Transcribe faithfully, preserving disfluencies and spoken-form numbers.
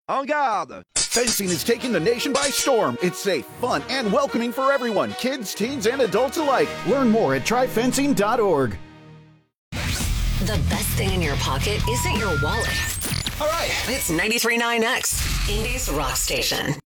En garde! Fencing is taking the nation by storm. It's safe, fun, and welcoming for everyone, kids, teens, and adults alike. Learn more at try fencing dot org. The best thing in your pocket isn't your wallet. All right. It's ninety-three point nine X, Indy's rock station.